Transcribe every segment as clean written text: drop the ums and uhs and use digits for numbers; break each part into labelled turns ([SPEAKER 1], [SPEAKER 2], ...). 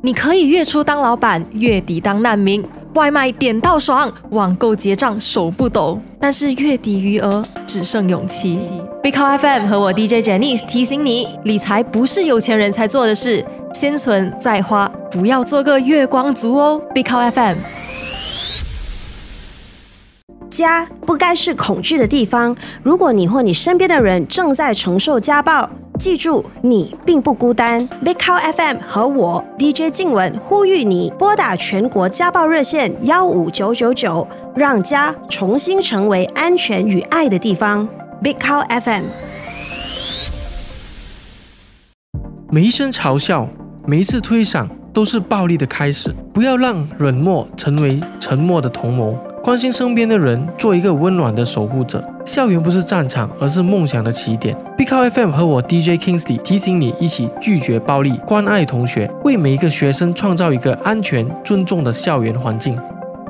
[SPEAKER 1] 你可以月初当老板，月底当难民，外卖点到爽，网购结账手不抖，但是月底余额只剩勇气。Big Cow FM 和我 DJ Janice 提醒你，理财不是有钱人才做的事，先存再花，不要做个月光族哦。Big Cow FM。
[SPEAKER 2] 家不该是恐惧的地方。如果你或你身边的人正在承受家暴，记住，你并不孤单。Big Cow FM 和我 DJ 静文呼吁你拨打全国家暴热线15999，让家重新成为安全与爱的地方。Big Cow FM。
[SPEAKER 3] 每一声嘲笑，每一次推搡，都是暴力的开始。不要让冷漠成为沉默的同谋。关心身边的人，做一个温暖的守护者。校园不是战场，而是梦想的起点。Big Cow FM 和我 DJ Kingsley 提醒你，一起拒绝暴力，关爱同学，为每一个学生创造一个安全、尊重的校园环境。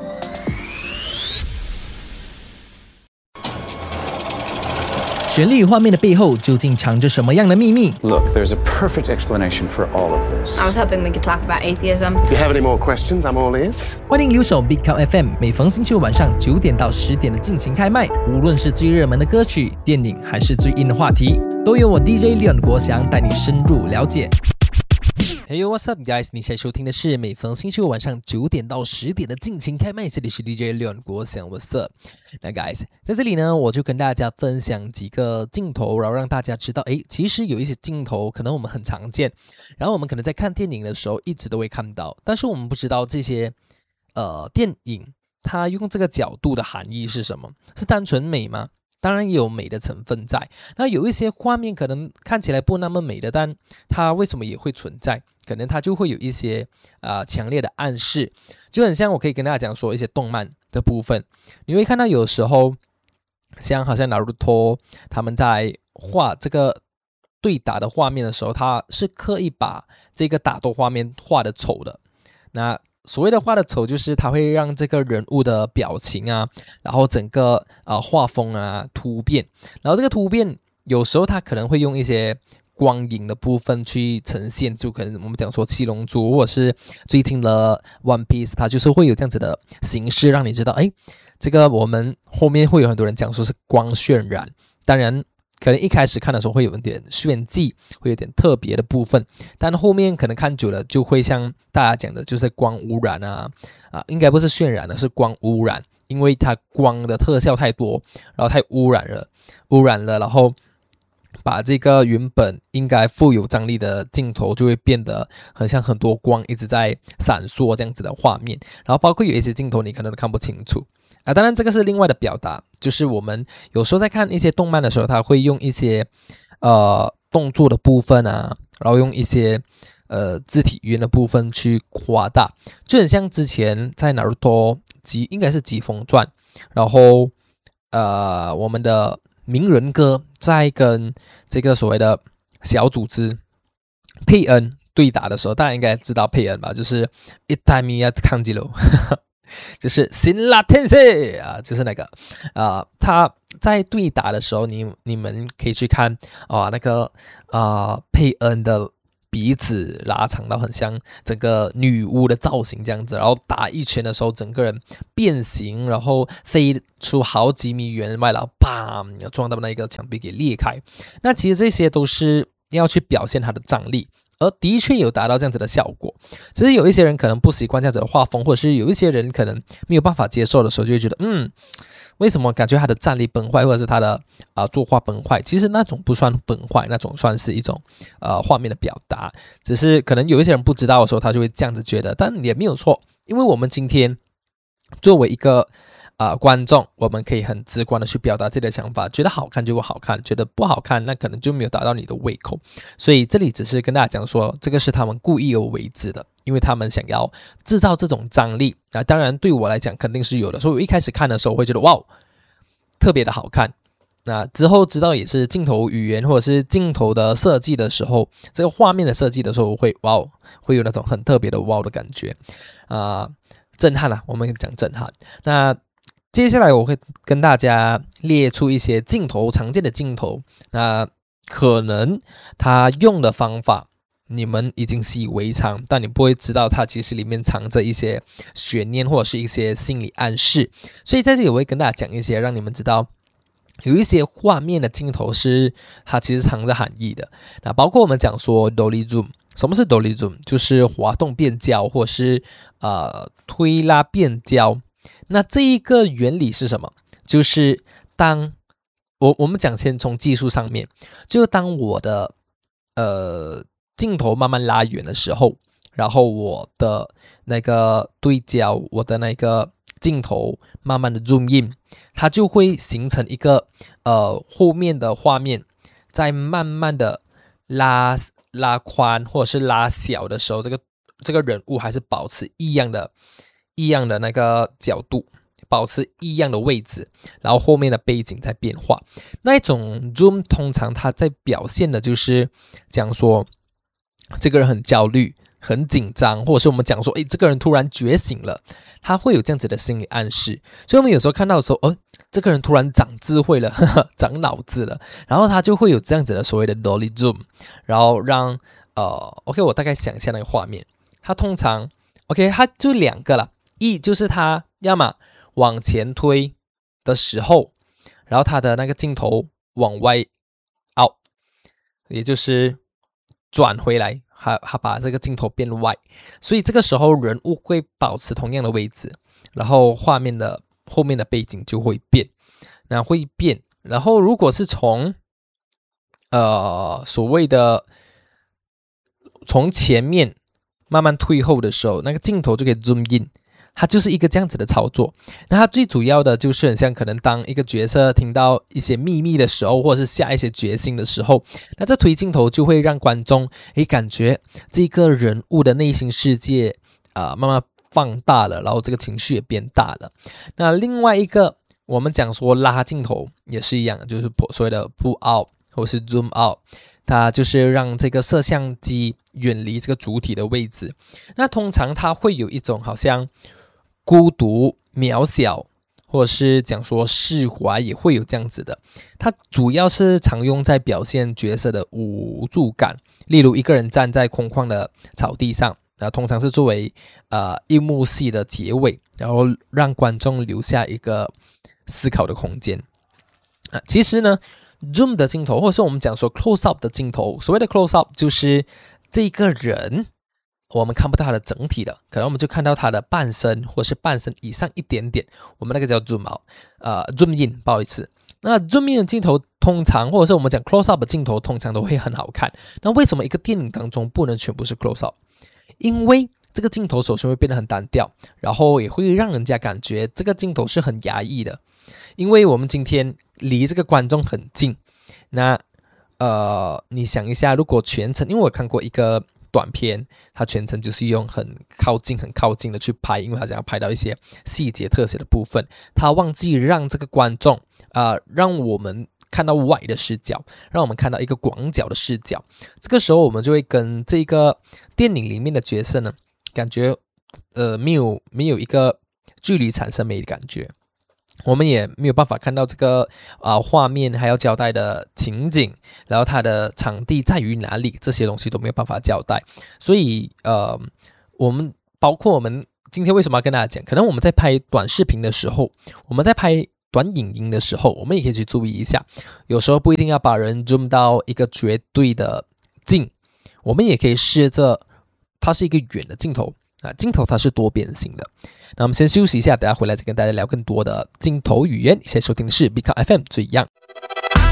[SPEAKER 4] 旋律与画面的背后究竟藏着什么样的秘密
[SPEAKER 5] Look, there's a perfect explanation for all of this.
[SPEAKER 6] I was hoping we could talk about atheism.
[SPEAKER 7] If you have any more questions, I'm all ears.
[SPEAKER 4] 欢迎留守 Big Cow FM， 每逢星期五晚上9点到10点的尽情开麦。无论是最热门的歌曲、电影，还是最硬的话题，都由我 DJ Leon 国祥带你深入了解。Hey what's up guys， 你现在收听的是每逢星期五晚上9点到10点的尽情开麦，这里是 DJ Leon 国祥 What's up。 那 guys 在这里呢，我就跟大家分享几个镜头，然后让大家知道其实有一些镜头可能我们很常见，然后我们可能在看电影的时候一直都会看到，但是我们不知道这些电影它用这个角度的含义是什么，是单纯美吗？当然也有美的成分在，那有一些画面可能看起来不那么美的，但它为什么也会存在？可能它就会有一些强烈的暗示，就很像我可以跟大家讲说一些动漫的部分，你会看到有时候好像 Naruto 他们在画这个对打的画面的时候，他是刻意把这个打斗画面画的丑的。那所谓的画的丑，就是它会让这个人物的表情啊，然后整个画风啊突变，然后这个突变有时候它可能会用一些光影的部分去呈现，就可能我们讲说七龙珠或者是最近的 One Piece， 它就是会有这样子的形式，让你知道这个我们后面会有很多人讲说是光渲染，当然可能一开始看的时候会有一点炫技，会有点特别的部分，但后面可能看久了就会像大家讲的就是光污染应该不是渲染的，是光污染，因为它光的特效太多，然后太污染了，然后把这个原本应该富有张力的镜头就会变得很像很多光一直在闪烁这样子的画面，然后包括有一些镜头你可能都看不清楚当然这个是另外的表达，就是我们有时候在看一些动漫的时候，他会用一些动作的部分然后用一些字体语言的部分去夸大，就很像之前在 Naruto 应该是疾风传，然后我们的鸣人哥在跟这个所谓的小组织佩恩对打的时候，大家应该知道佩恩吧，就是Itamiya Kanjiro 就是辛拉天使就是那个他在对打的时候，你们可以去看那个佩恩的鼻子拉长到很像整个女巫的造型这样子，然后打一拳的时候整个人变形，然后飞出好几米远外，然后砰撞到那个墙壁给裂开。那其实这些都是要去表现它的张力，而的确有达到这样子的效果，只是有一些人可能不习惯这样子的画风，或者是有一些人可能没有办法接受的时候，就会觉得为什么感觉他的战力崩坏，或者是他的作画崩坏？其实那种不算崩坏，那种算是一种画面的表达，只是可能有一些人不知道的时候，他就会这样子觉得，但也没有错，因为我们今天作为一个观众，我们可以很直观的去表达自己的想法，觉得好看就会好看，觉得不好看那可能就没有达到你的胃口，所以这里只是跟大家讲说，这个是他们故意而为之的，因为他们想要制造这种张力当然对我来讲肯定是有的，所以我一开始看的时候会觉得哇特别的好看，那之后知道也是镜头语言或者是镜头的设计的时候，这个画面的设计的时候会有那种很特别的的感觉震撼我们讲震撼。那接下来我会跟大家列出一些镜头，常见的镜头，那可能他用的方法你们已经习以为常，但你不会知道它其实里面藏着一些悬念或者是一些心理暗示。所以在这里我会跟大家讲一些让你们知道有一些画面的镜头是它其实藏着含义的。那包括我们讲说 dolly zoom， 什么是 dolly zoom？ 就是滑动变焦或是推拉变焦。那这一个原理是什么？就是当我们讲先从技术上面，就当我的镜头慢慢拉远的时候，然后我的那个对焦，我的那个镜头慢慢的 zoom in， 它就会形成一个后面的画面在慢慢的拉宽或者是拉小的时候，这个人物还是保持一样的那个角度，保持一样的位置，然后后面的背景在变化。那一种 zoom 通常它在表现的就是讲说这个人很焦虑很紧张，或者是我们讲说这个人突然觉醒了，他会有这样子的心理暗示。所以我们有时候看到的时候这个人突然长智慧了长脑子了，然后他就会有这样子的所谓的 dolly zoom， 然后让OK 我大概想一下那个画面，他通常 OK 他就两个了，一就是他要么往前推的时候，然后他的那个镜头往外凹，也就是转回来，他把这个镜头变外，所以这个时候人物会保持同样的位置，然后画面的后面的背景就会变，那会变。然后如果是从所谓的从前面慢慢退后的时候，那个镜头就可以 zoom in，它就是一个这样子的操作。那它最主要的就是很像可能当一个角色听到一些秘密的时候，或者是下一些决心的时候，那这推镜头就会让观众感觉这个人物的内心世界慢慢放大了，然后这个情绪也变大了。那另外一个我们讲说拉镜头也是一样的，就是所谓的 pull out 或是 zoom out， 它就是让这个摄像机远离这个主体的位置。那通常它会有一种好像孤独渺小，或者是讲说释怀，也会有这样子的。它主要是常用在表现角色的无助感，例如一个人站在空旷的草地上，通常是作为一幕戏的结尾，然后让观众留下一个思考的空间。其实呢 zoom 的镜头，或者是我们讲说 close up 的镜头，所谓的 close up 就是这个人我们看不到他的整体的，可能我们就看到他的半身或是半身以上一点点，我们那个叫 zoom out zoom in， 不好意思。那 zoom in 的镜头通常，或者是我们讲 close up 的镜头通常都会很好看。那为什么一个电影当中不能全部是 close up？ 因为这个镜头首先会变得很单调，然后也会让人家感觉这个镜头是很压抑的。因为我们今天离这个观众很近，那你想一下，如果全程，因为我看过一个短片，它全程就是用很靠近的去拍，因为它想要拍到一些细节特写的部分，他忘记让这个观众让我们看到外的视角，让我们看到一个广角的视角。这个时候我们就会跟这个电影里面的角色呢，感觉没有一个距离产生美的感觉，我们也没有办法看到这个画面还要交代的情景，然后它的场地在于哪里，这些东西都没有办法交代。所以包括我们今天为什么要跟大家讲，可能我们在拍短视频的时候，我们在拍短影音的时候，我们也可以去注意一下，有时候不一定要把人 zoom 到一个绝对的近，我们也可以试着它是一个远的镜头镜头它是多边形的。那我们先休息一下，等下回来再跟大家聊更多的镜头语言。现在收听的是 Big FM 最样。